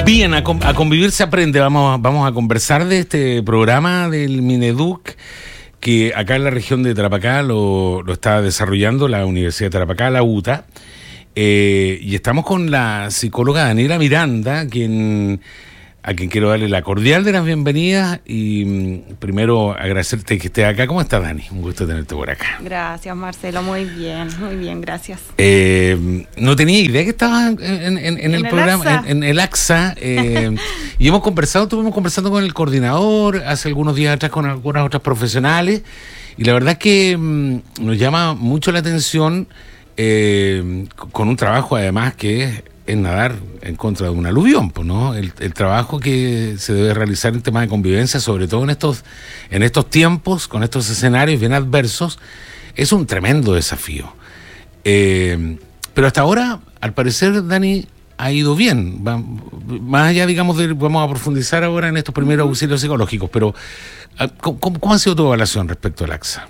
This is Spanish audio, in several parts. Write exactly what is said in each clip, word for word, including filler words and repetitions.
Bien, a, a convivir se aprende. Vamos, vamos a conversar de este programa del Mineduc, que acá en la región de Tarapacá lo, lo está desarrollando la Universidad de Tarapacá, la U T A. Eh, y estamos con la psicóloga Daniela Miranda, quien, a quien quiero darle la cordial de las bienvenidas y mm, primero agradecerte que estés acá. ¿Cómo estás, Dani? Un gusto tenerte por acá. Gracias, Marcelo. Muy bien, muy bien, gracias. Eh, no tenía idea que estabas en, en, en, en el, el programa, en, en el A X A. Eh, y hemos conversado, estuvimos conversando con el coordinador hace algunos días atrás con algunas otras profesionales. Y la verdad es que mm, nos llama mucho la atención eh, con un trabajo además que es es nadar en contra de un aluvión, pues, ¿no? El, el trabajo que se debe realizar en temas de convivencia, sobre todo en estos, en estos tiempos, con estos escenarios bien adversos, es un tremendo desafío. Eh, pero hasta ahora, al parecer, Dani, ha ido bien. Va, más allá, digamos, de, vamos a profundizar ahora en estos primeros auxilios psicológicos, pero ¿cómo, cómo ha sido tu evaluación respecto al A X A?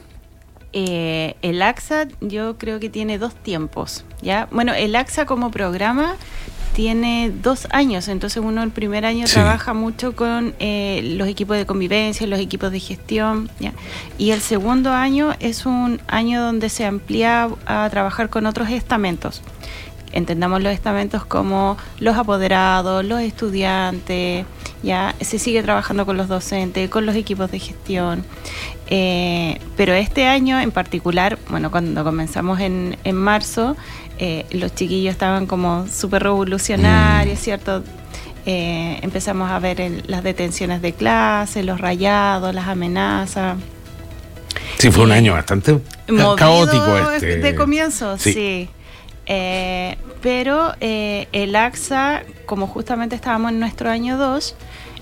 Eh, el A X A yo creo que tiene dos tiempos, ¿ya? Bueno, el A X A como programa tiene dos años, entonces uno el primer año sí. trabaja mucho con eh, los equipos de convivencia, los equipos de gestión, ¿ya? Y el segundo año es un año donde se amplía a trabajar con otros estamentos. Entendamos los estamentos como los apoderados, los estudiantes, ya se sigue trabajando con los docentes, con los equipos de gestión. Eh, pero este año en particular, bueno, cuando comenzamos en, en marzo, eh, los chiquillos estaban como súper revolucionarios, mm. ¿cierto? Eh, empezamos a ver el, las detenciones de clase, los rayados, las amenazas. Sí, fue un año bastante caótico este. De comienzo, sí. sí. Eh, pero eh, el A X A, como justamente estábamos en nuestro año dos,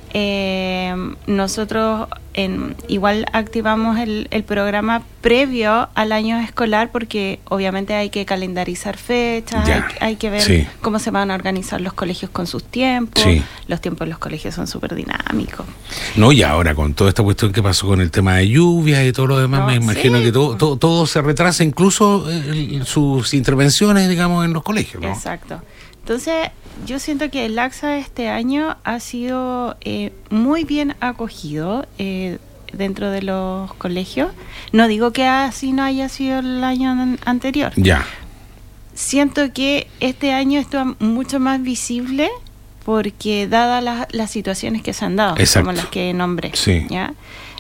eh, nosotros en, igual activamos el, el programa previo al año escolar porque obviamente hay que calendarizar fechas, hay, hay que ver sí. cómo se van a organizar los colegios con sus tiempos, sí. los tiempos de los colegios son súper dinámicos. No, y ahora con toda esta cuestión que pasó con el tema de lluvias y todo lo demás, no, me imagino sí. que todo, todo, todo se retrasa, incluso eh, sus intervenciones, digamos, en los colegios, ¿no? Exacto. Entonces, yo siento que el A X A este año ha sido eh, muy bien acogido eh, dentro de los colegios. No digo que así no haya sido el año anterior. Ya. Siento que este año está mucho más visible porque dadas las, las situaciones que se han dado, exacto. como las que nombré. Sí. ¿Ya?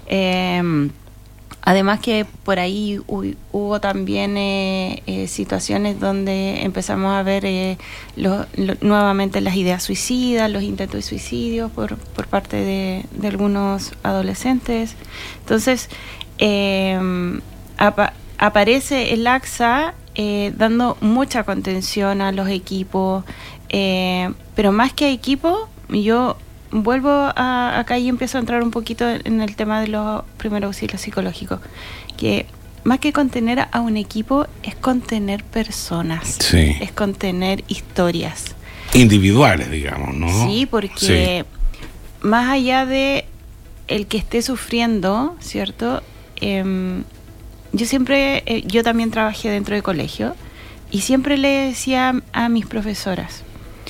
Eh, Además que por ahí hu- hubo también eh, eh, situaciones donde empezamos a ver eh, lo, lo, nuevamente las ideas suicidas, los intentos de suicidio por, por parte de, de algunos adolescentes. Entonces, eh, apa- aparece el A X A eh, dando mucha contención a los equipos, eh, pero más que a equipos, yo... Vuelvo a, acá y empiezo a entrar un poquito en el tema de los primeros auxilios psicológicos, que más que contener a un equipo es contener personas, sí. es contener historias. Individuales, digamos, ¿no? Sí, porque sí. más allá de el que esté sufriendo, ¿cierto? Eh, yo siempre, eh, yo también trabajé dentro de colegio y siempre le decía a mis profesoras,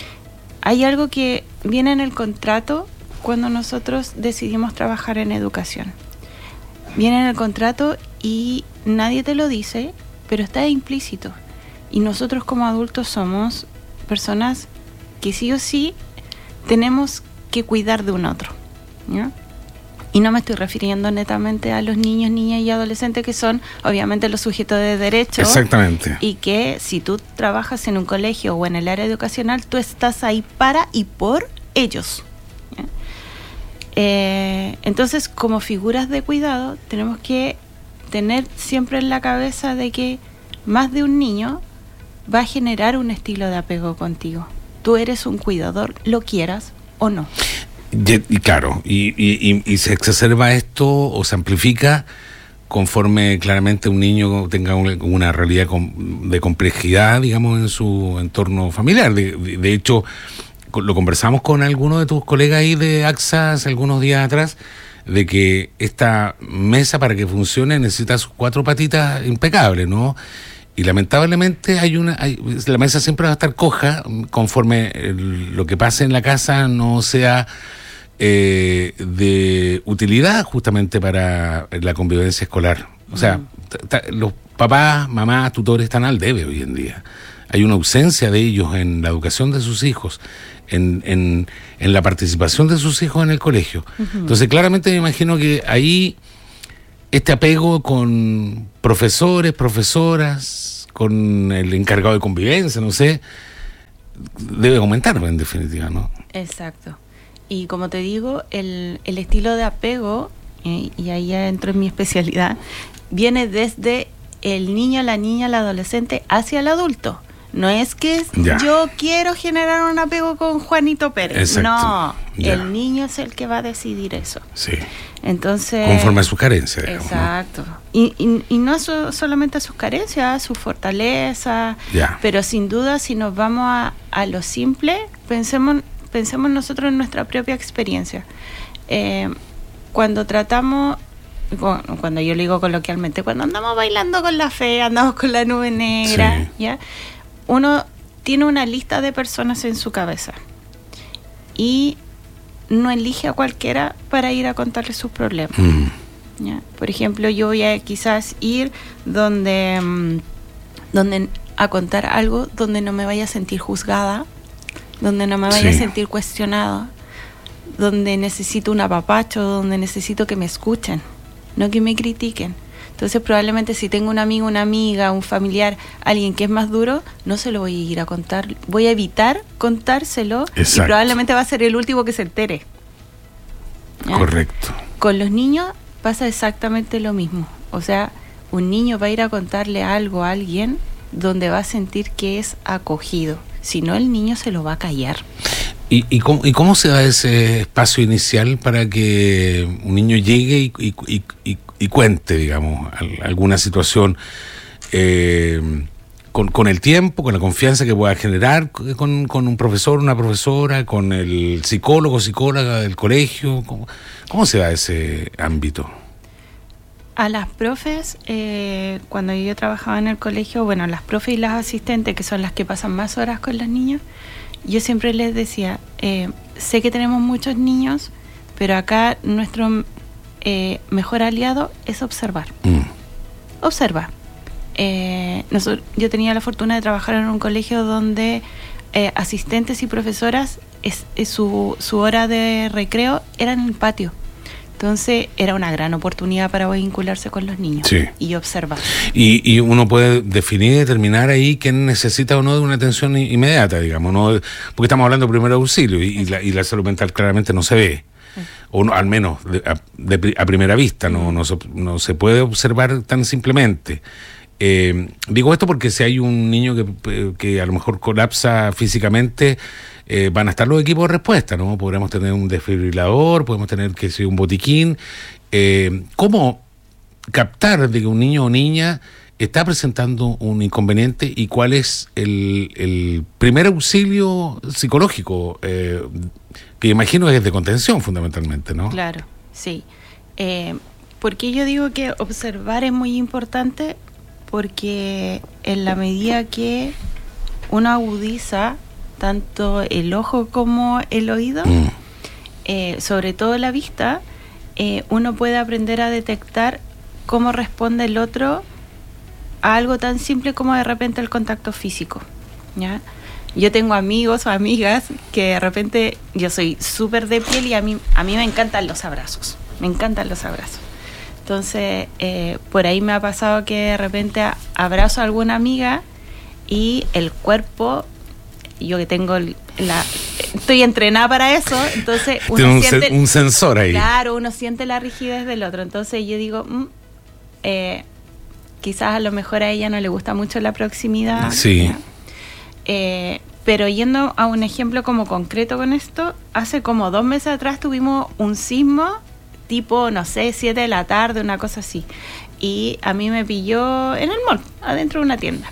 hay algo que viene en el contrato cuando nosotros decidimos trabajar en educación. Viene en el contrato y nadie te lo dice, pero está implícito. Y nosotros como adultos somos personas que sí o sí tenemos que cuidar de un otro, ¿no? Y no me estoy refiriendo netamente a los niños, niñas y adolescentes que son obviamente los sujetos de derecho. Exactamente. Y que si tú trabajas en un colegio o en el área educacional, tú estás ahí para y por ellos. Eh, entonces, como figuras de cuidado, tenemos que tener siempre en la cabeza de que más de un niño va a generar un estilo de apego contigo. Tú eres un cuidador, lo quieras o no. Y, y claro, y, y, y se exacerba esto o se amplifica conforme claramente un niño tenga una, una realidad de complejidad, digamos, en su entorno familiar. De, de, de hecho, lo conversamos con algunos de tus colegas ahí de A X A hace algunos días atrás, de que esta mesa para que funcione necesita sus cuatro patitas impecables, ¿no? Y lamentablemente hay una hay, la mesa siempre va a estar coja conforme el, lo que pase en la casa no sea eh, de utilidad justamente para la convivencia escolar. O sea, t- t- los papás, mamás, tutores están al debe hoy en día. Hay una ausencia de ellos en la educación de sus hijos, en, en, en la participación de sus hijos en el colegio. Uh-huh. Entonces, claramente me imagino que ahí este apego con profesores, profesoras, con el encargado de convivencia, no sé, debe aumentar en definitiva, ¿no? Exacto. Y como te digo, el, el estilo de apego, eh, y ahí ya entro en mi especialidad, viene desde el niño, la niña, el adolescente hacia el adulto. No es que ya. yo quiero generar un apego con Juanito Pérez. Exacto. No, ya. El niño es el que va a decidir eso. Sí. Entonces, conforme a sus carencias. Exacto. ¿No? Y, y, y no so, solamente a sus carencias, a sus fortalezas. Ya. Pero sin duda, si nos vamos a, a lo simple, pensemos, pensemos nosotros en nuestra propia experiencia. Eh, cuando tratamos... Cuando yo lo digo coloquialmente, cuando andamos bailando con la fe, andamos con la nube negra, sí. ¿ya? Uno tiene una lista de personas en su cabeza y no elige a cualquiera para ir a contarle sus problemas. Mm. ¿Ya? Por ejemplo, yo voy a quizás ir donde, mmm, donde a contar algo donde no me vaya a sentir juzgada, donde no me vaya sí. a sentir cuestionada, donde necesito un apapacho, donde necesito que me escuchen, no que me critiquen. Entonces probablemente si tengo un amigo, una amiga, un familiar, alguien que es más duro, no se lo voy a ir a contar, voy a evitar contárselo. Exacto. Y probablemente va a ser el último que se entere. ¿Ya? Correcto. Con los niños pasa exactamente lo mismo. O sea, un niño va a ir a contarle algo a alguien donde va a sentir que es acogido. Si no, el niño se lo va a callar. ¿Y, y, cómo, ¿Y cómo se da ese espacio inicial para que un niño llegue y, y, y, y, y cuente, digamos, alguna situación eh, con, con el tiempo, con la confianza que pueda generar con, con un profesor, una profesora, con el psicólogo, psicóloga del colegio? ¿Cómo, cómo se da ese ámbito? A las profes, eh, cuando yo trabajaba en el colegio, bueno, las profes y las asistentes, que son las que pasan más horas con los niños, yo siempre les decía, eh, sé que tenemos muchos niños, pero acá nuestro eh, mejor aliado es observar. Mm. Observa. Eh, nosotros, yo tenía la fortuna de trabajar en un colegio donde eh, asistentes y profesoras, es, es su, su hora de recreo era en el patio. Entonces era una gran oportunidad para vincularse con los niños, sí. y observar. Y, y uno puede definir y determinar ahí quién necesita o no de una atención inmediata, digamos, ¿no? Porque estamos hablando de primer auxilio y, y, la, y la salud mental claramente no se ve, sí. o no, al menos de, a, de, a primera vista, no, no, no se puede observar tan simplemente. Eh, digo esto porque si hay un niño que, que a lo mejor colapsa físicamente, eh, van a estar los equipos de respuesta, ¿no? Podremos tener un desfibrilador, podemos tener que ser un botiquín. Eh, ¿Cómo captar de que un niño o niña está presentando un inconveniente y cuál es el, el primer auxilio psicológico? Eh, que imagino es de contención fundamentalmente, ¿no? Claro, sí. Eh, ¿por qué yo digo que observar es muy importante? Porque en la medida que uno agudiza tanto el ojo como el oído, mm. eh, sobre todo la vista, eh, uno puede aprender a detectar cómo responde el otro a algo tan simple como de repente el contacto físico, ¿ya? Yo tengo amigos o amigas que de repente, yo soy súper de piel y a mí, a mí me encantan los abrazos, me encantan los abrazos. Entonces, eh, por ahí me ha pasado que de repente abrazo a alguna amiga y el cuerpo, yo que tengo la... Estoy entrenada para eso, entonces uno tiene un, siente... Se, un sensor ahí. Claro, uno siente la rigidez del otro. Entonces yo digo, mmm, eh, quizás a lo mejor a ella no le gusta mucho la proximidad. Sí. Eh, pero yendo a un ejemplo como concreto con esto, hace como dos meses atrás tuvimos un sismo tipo, no sé, siete de la tarde, una cosa así. Y a mí me pilló en el mall, adentro de una tienda.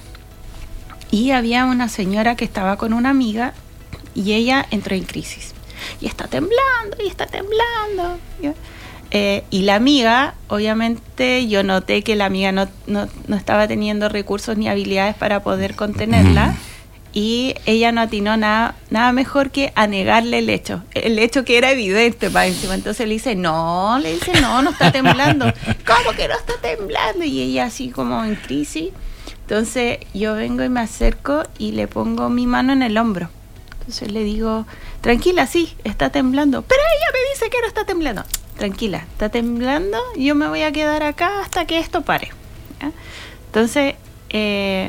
Y había una señora que estaba con una amiga y ella entró en crisis. Y está temblando, y está temblando. Eh, y la amiga, obviamente, yo noté que la amiga no, no, no estaba teniendo recursos ni habilidades para poder contenerla. Mm. Y ella no atinó nada, nada mejor que a negarle el hecho. El hecho que era evidente para encima. Entonces le dice, no, le dice, no, no está temblando. ¿Cómo que no está temblando? Y ella así como en crisis. Entonces yo vengo y me acerco y le pongo mi mano en el hombro. Entonces le digo, tranquila, sí, está temblando. Pero ella me dice que no está temblando. Tranquila, está temblando, yo me voy a quedar acá hasta que esto pare. ¿Ya? Entonces, eh,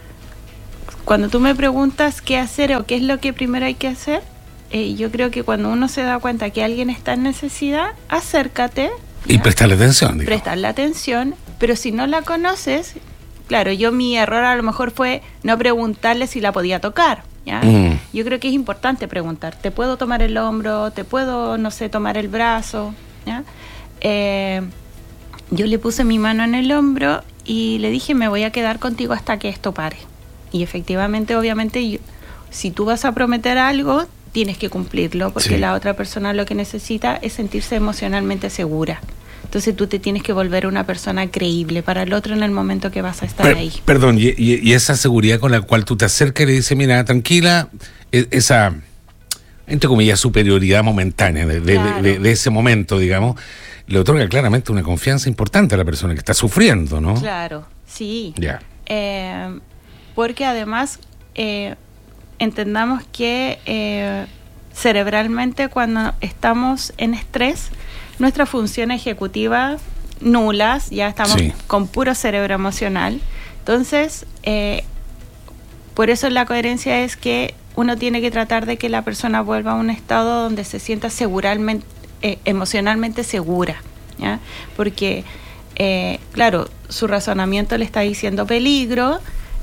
cuando tú me preguntas qué hacer o qué es lo que primero hay que hacer, eh, yo creo que cuando uno se da cuenta que alguien está en necesidad, acércate. ¿Ya? Y prestarle atención. Digamos. Prestarle atención, pero si no la conoces, claro, yo mi error a lo mejor fue no preguntarle si la podía tocar. ¿Ya? Mm. Yo creo que es importante preguntar, ¿te puedo tomar el hombro? ¿Te puedo, no sé, tomar el brazo? ¿Ya? Eh, yo le puse mi mano en el hombro y le dije, me voy a quedar contigo hasta que esto pare. Y efectivamente, obviamente, yo, si tú vas a prometer algo, tienes que cumplirlo, porque sí. La otra persona lo que necesita es sentirse emocionalmente segura. Entonces tú te tienes que volver una persona creíble para el otro en el momento que vas a estar per, ahí. Perdón, y, y, y esa seguridad con la cual tú te acercas y le dices, mira, tranquila, esa, entre comillas, superioridad momentánea de, de, claro. de, de, de ese momento, digamos, le otorga claramente una confianza importante a la persona que está sufriendo, ¿no? Claro, sí. Ya. Eh, porque además, eh, entendamos que eh, cerebralmente cuando estamos en estrés, nuestra función ejecutiva nulas, ya estamos sí. con puro cerebro emocional. Entonces, eh, por eso la coherencia es que uno tiene que tratar de que la persona vuelva a un estado donde se sienta seguramente, eh, emocionalmente segura, ¿ya? Porque, eh, claro, su razonamiento le está diciendo peligro,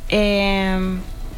eh,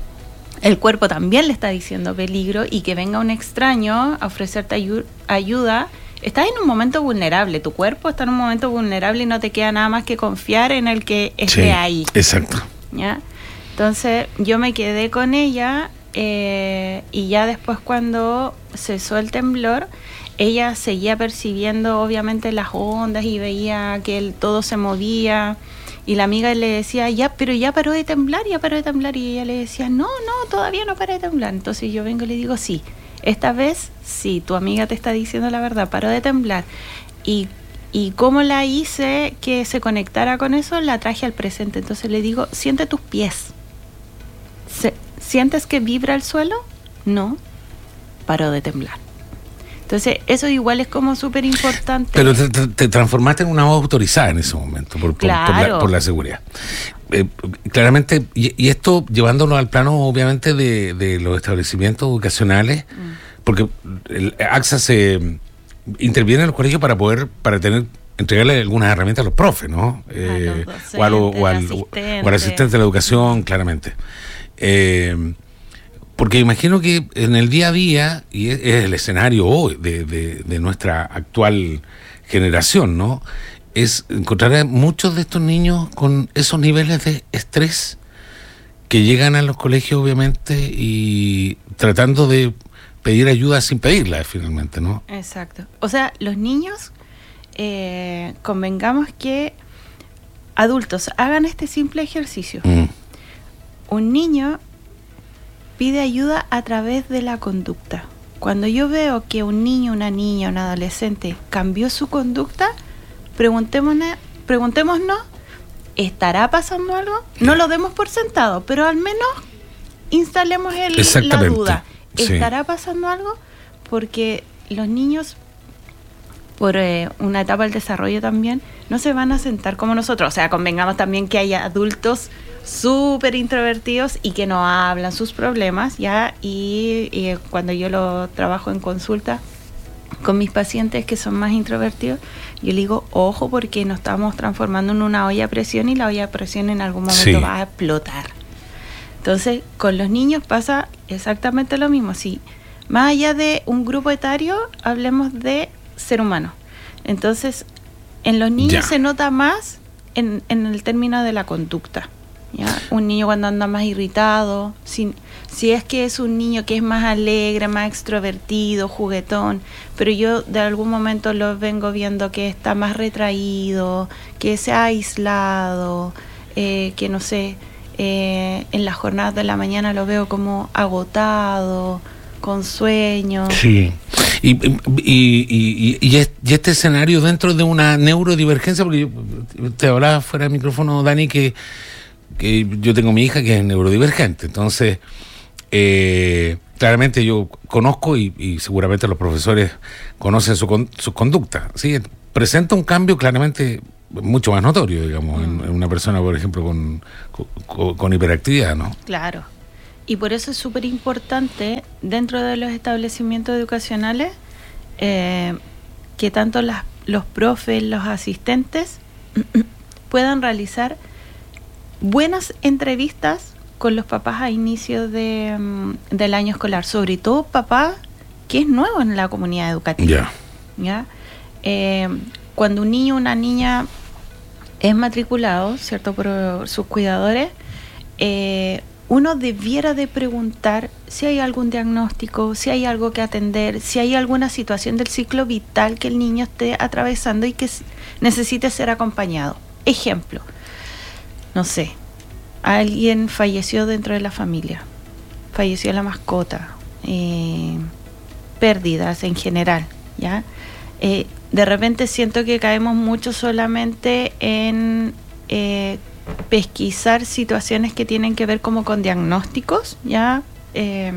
el cuerpo también le está diciendo peligro, y que venga un extraño a ofrecerte ayu- ayuda. Estás en un momento vulnerable, tu cuerpo está en un momento vulnerable y no te queda nada más que confiar en el que esté sí, ahí. Exacto. ¿Ya? Entonces yo me quedé con ella eh, y ya después cuando cesó el temblor, ella seguía percibiendo obviamente las ondas y veía que el, todo se movía, y la amiga le decía, ya, pero ya paró de temblar, ya paró de temblar, y ella le decía, no, no, todavía no paró de temblar. Entonces yo vengo y le digo, sí. Esta vez, sí, tu amiga te está diciendo la verdad, paró de temblar. Y, y cómo la hice que se conectara con eso, la traje al presente. Entonces le digo, siente tus pies. ¿Se, ¿Sientes que vibra el suelo? No, paró de temblar. Entonces, eso igual es como súper importante. Pero te, te, te transformaste en una voz autorizada en ese momento, por, claro. por, por, la, por la seguridad. Eh, claramente, y, y esto llevándolo al plano, obviamente, de, de los establecimientos educacionales, mm. porque el AXA se interviene en los colegios para poder, para tener, entregarle algunas herramientas a los profes, ¿no? Eh, a los docentes, o, a lo, o, al, o al asistente de la educación, claramente. Eh, Porque imagino que en el día a día, y es, es el escenario hoy de, de, de nuestra actual generación, ¿no? Es encontrar a muchos de estos niños con esos niveles de estrés que llegan a los colegios, obviamente, y tratando de pedir ayuda sin pedirla, finalmente, ¿no? Exacto. O sea, los niños, eh, convengamos que adultos hagan este simple ejercicio. Mm. Un niño pide ayuda a través de la conducta. Cuando yo veo que un niño, una niña, un adolescente cambió su conducta, preguntémonos, preguntémonos, ¿estará pasando algo? No lo demos por sentado, pero al menos instalemos el, la duda. ¿Estará sí. pasando algo? Porque los niños, por eh, una etapa del desarrollo también, no se van a sentar como nosotros. O sea, convengamos también que hay adultos súper introvertidos y que no hablan sus problemas, ¿ya? Y, y cuando yo lo trabajo en consulta con mis pacientes que son más introvertidos, yo le digo, ojo, porque nos estamos transformando en una olla a presión y la olla a presión en algún momento sí. va a explotar. Entonces, con los niños pasa exactamente lo mismo. Si más allá de un grupo etario, hablemos de ser humano. Entonces, en los niños ya. se nota más en, en el término de la conducta. ¿ya? Un niño cuando anda más irritado, si, si es que es un niño que es más alegre, más extrovertido, juguetón, pero yo de algún momento lo vengo viendo que está más retraído, que se ha aislado, eh, que no sé, eh, en las jornadas de la mañana lo veo como agotado, con sueño. Sí. Y, y, y, y, y este escenario dentro de una neurodivergencia, porque yo, te hablaba fuera del micrófono, Dani, que, que yo tengo mi hija que es neurodivergente, entonces eh, claramente yo conozco y, y seguramente los profesores conocen su, con, su conducta, ¿sí? Presenta un cambio claramente mucho más notorio, digamos, mm. en, en una persona, por ejemplo, con, con, con hiperactividad, ¿no? Claro. Y por eso es súper importante dentro de los establecimientos educacionales eh, que tanto las, los profes, los asistentes puedan realizar buenas entrevistas con los papás a inicio de, um, del año escolar, sobre todo papá que es nuevo en la comunidad educativa. Yeah. ¿Ya? Eh, cuando un niño o una niña es matriculado, ¿cierto?, por sus cuidadores, eh, uno debiera de preguntar si hay algún diagnóstico, si hay algo que atender, si hay alguna situación del ciclo vital que el niño esté atravesando y que necesite ser acompañado. Ejemplo, no sé, alguien falleció dentro de la familia, falleció la mascota, eh, pérdidas en general, ¿ya? Eh, de repente siento que caemos mucho solamente en Eh, pesquisar situaciones que tienen que ver como con diagnósticos, ya eh,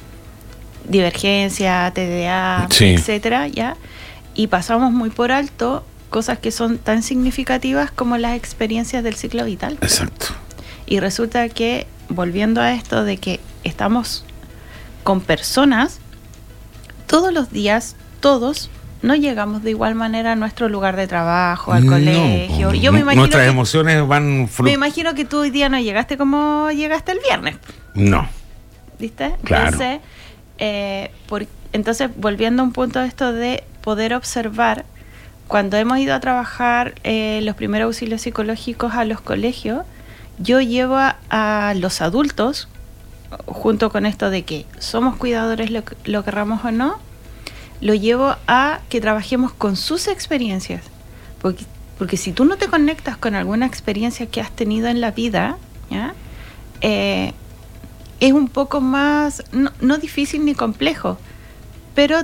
divergencia, T D A, sí, etcétera, ya, y pasamos muy por alto cosas que son tan significativas como las experiencias del ciclo vital. Exacto. Y resulta que, volviendo a esto de que estamos con personas todos los días, todos no llegamos de igual manera a nuestro lugar de trabajo, al no, colegio. Yo me imagino nuestras que, emociones van... Flu- me imagino que tú hoy día no llegaste como llegaste el viernes. No. ¿Viste? Claro. Entonces, eh, por, entonces, volviendo a un punto de esto de poder observar, cuando hemos ido a trabajar eh, los primeros auxilios psicológicos a los colegios, yo llevo a, a los adultos, junto con esto de que somos cuidadores, lo, lo querramos o no, lo llevo a que trabajemos con sus experiencias, porque, porque si tú no te conectas con alguna experiencia que has tenido en la vida, ¿ya? Eh, es un poco más, no, no difícil ni complejo, pero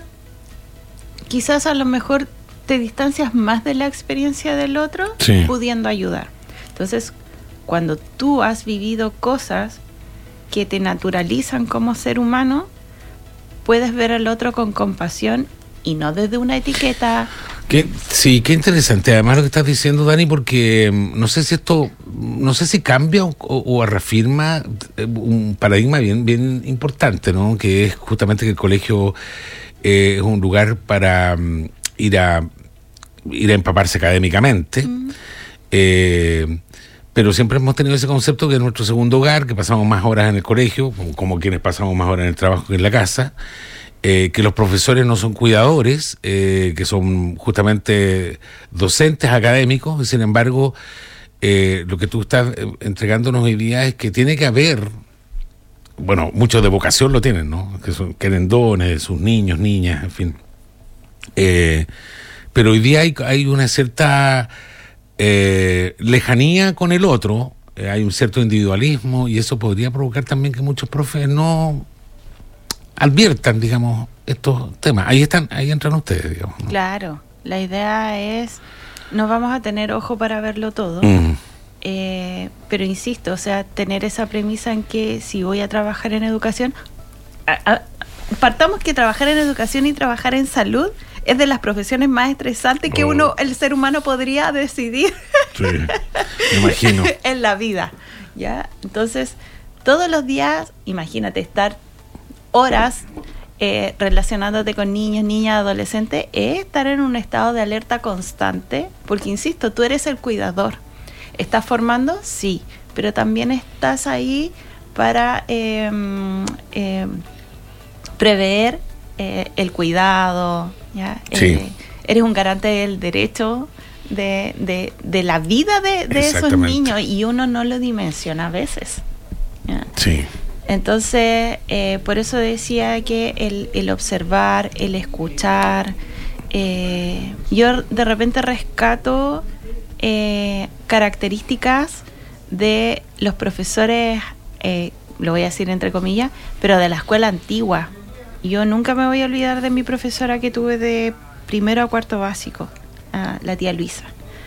quizás a lo mejor te distancias más de la experiencia del otro, sí, pudiendo ayudar. Entonces, cuando tú has vivido cosas que te naturalizan como ser humano, puedes ver al otro con compasión y no desde una etiqueta. ¿Qué? Sí, qué interesante. Además lo que estás diciendo, Dani, porque no sé si esto, no sé si cambia o, o reafirma un paradigma bien, bien importante, ¿no? Que es justamente que el colegio eh, es un lugar para um, ir a ir a empaparse académicamente. Mm. Eh, pero siempre hemos tenido ese concepto que es nuestro segundo hogar, que pasamos más horas en el colegio, como, como quienes pasamos más horas en el trabajo que en la casa, eh, que los profesores no son cuidadores, eh, que son justamente docentes académicos, y sin embargo, eh, lo que tú estás entregándonos hoy día es que tiene que haber, bueno, muchos de vocación lo tienen, ¿no? Que son, quieren dones, sus niños, niñas, en fin. Eh, pero hoy día hay, hay una cierta... Eh, lejanía con el otro, eh, hay un cierto individualismo y eso podría provocar también que muchos profes no adviertan, digamos, estos temas. Ahí están, ahí entran ustedes, digamos, ¿no? Claro, la idea es, no vamos a tener ojo para verlo todo, mm. eh, pero insisto, o sea, tener esa premisa en que si voy a trabajar en educación, a, a, partamos que trabajar en educación y trabajar en salud es de las profesiones más estresantes que oh. uno, el ser humano, podría decidir. Sí, me imagino. En la vida, ¿ya? Entonces, todos los días, imagínate, estar horas eh, relacionándote con niños, niñas, adolescentes, es estar en un estado de alerta constante, porque, insisto, tú eres el cuidador. ¿Estás formando? Sí, pero también estás ahí para eh, eh, prever eh, el cuidado, ¿ya? Sí. Eh, eres un garante del derecho de, de, de la vida de, de esos niños, y uno no lo dimensiona a veces. ¿Ya? Sí. Entonces, eh, por eso decía que el, el observar, el escuchar, eh, yo de repente rescato eh, características de los profesores, eh, lo voy a decir entre comillas, pero de la escuela antigua. Yo nunca me voy a olvidar de mi profesora que tuve de primero a cuarto básico, uh, la tía Luisa.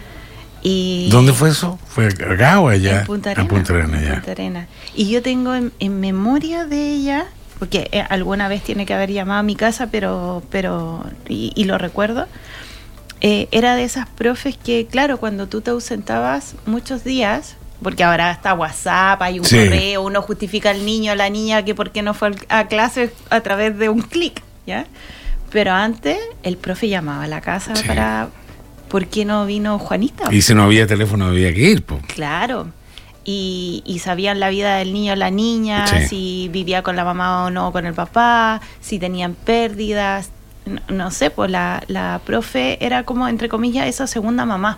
Y ¿dónde fue eso? ¿Fue acá o allá? En Punta Arenas. En Punta Arenas, ya. En Punta Arenas. Y yo tengo en, en memoria de ella, porque eh, alguna vez tiene que haber llamado a mi casa, pero, pero y, y lo recuerdo, eh, era de esas profes que, claro, cuando tú te ausentabas muchos días, porque ahora está WhatsApp, hay un sí. correo, uno justifica al niño, a la niña, que por qué no fue a clase a través de un clic, ¿ya? Pero antes el profe llamaba a la casa sí. para... ¿por qué no vino Juanita? Y si no había teléfono había que ir, po. Claro. Y, y sabían la vida del niño o la niña, sí. si vivía con la mamá o no con el papá, si tenían pérdidas, no, no sé, pues la, la profe era como, entre comillas, esa segunda mamá.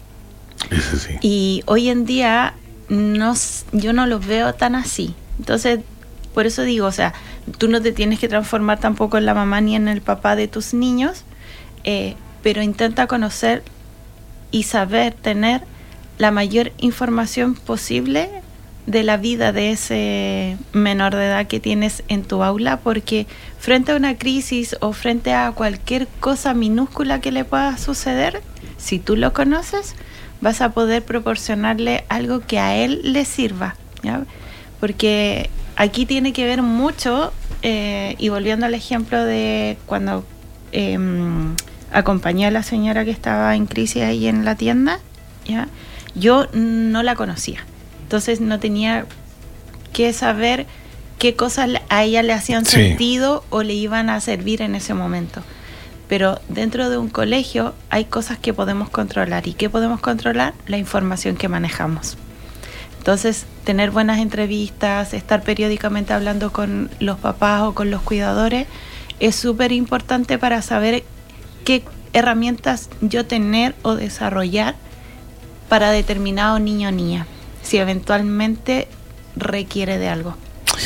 Eso sí. Y hoy en día no, yo no los veo tan así. Entonces, por eso digo, o sea, tú no te tienes que transformar tampoco en la mamá ni en el papá de tus niños, eh, pero intenta conocer y saber tener la mayor información posible de la vida de ese menor de edad que tienes en tu aula, porque frente a una crisis o frente a cualquier cosa minúscula que le pueda suceder, si tú lo conoces, vas a poder proporcionarle algo que a él le sirva, ¿ya? Porque aquí tiene que ver mucho, eh, y volviendo al ejemplo de cuando eh, acompañé a la señora que estaba en crisis ahí en la tienda, ¿ya? Yo no la conocía, entonces no tenía que saber qué cosas a ella le hacían sí. sentido o le iban a servir en ese momento. Pero dentro de un colegio hay cosas que podemos controlar. ¿Y qué podemos controlar? La información que manejamos. Entonces, tener buenas entrevistas, estar periódicamente hablando con los papás o con los cuidadores, es súper importante para saber qué herramientas yo tener o desarrollar para determinado niño o niña, si eventualmente requiere de algo.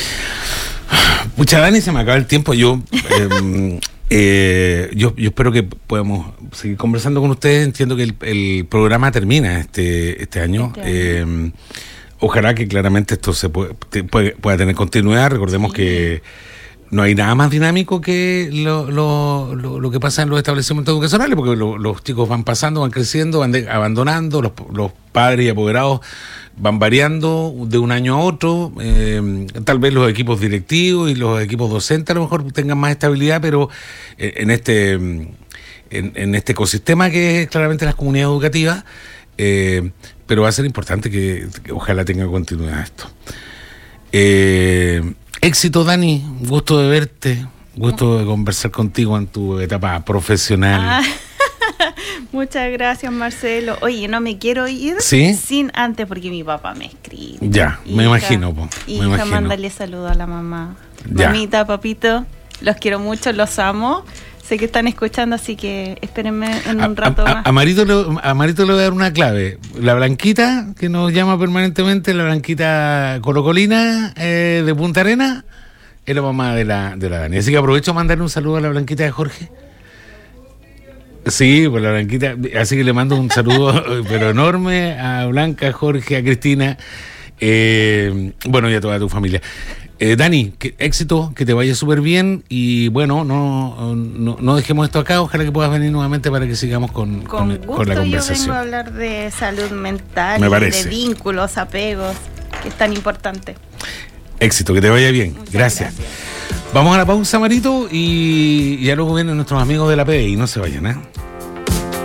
Pucha, Dani, se me acaba el tiempo. Yo... eh, Eh, yo, yo espero que podamos seguir conversando con ustedes. Entiendo que el, el programa termina este este año. Este año. Eh, ojalá que claramente esto se puede, puede, pueda tener continuidad. Recordemos sí. que no hay nada más dinámico que lo, lo, lo, lo que pasa en los establecimientos educacionales, porque lo, los chicos van pasando, van creciendo, van de, abandonando, los, los padres y apoderados van variando de un año a otro. Eh, tal vez los equipos directivos y los equipos docentes a lo mejor tengan más estabilidad, pero en este en, en este ecosistema que es claramente las comunidades educativas, eh, pero va a ser importante que, que ojalá tenga continuidad esto. Eh, éxito, Dani, gusto de verte, gusto de conversar contigo en tu etapa profesional. Ah. Muchas gracias, Marcelo. Oye, no me quiero ir ¿Sí? sin antes, porque mi papá me escribe. Ya, hija, me imagino. Po, me hija, imagino. mándale saludos a la mamá. Ya. Mamita, papito, los quiero mucho, los amo. Sé que están escuchando, así que espérenme en un rato a, a, más. A Marito, le, a Marito le voy a dar una clave. La Blanquita, que nos llama permanentemente, la Blanquita colocolina eh, de Punta Arenas, es la mamá de la, de la Dani. Así que aprovecho a mandarle un saludo a la Blanquita de Jorge. Sí, pues la Blanquita, así que le mando un saludo pero enorme a Blanca, a Jorge, a Cristina, eh, bueno, y a toda tu familia. Eh, Dani, que, éxito, que te vaya súper bien y bueno, no, no, no dejemos esto acá, ojalá que puedas venir nuevamente para que sigamos con, con, con, gusto, con la conversación. Yo vengo a hablar de salud mental, Me y parece. de vínculos, apegos, que es tan importante. Éxito, que te vaya bien. Gracias. gracias. Vamos a la pausa, Marito, y ya luego vienen nuestros amigos de la P D I, no se vayan, ¿eh?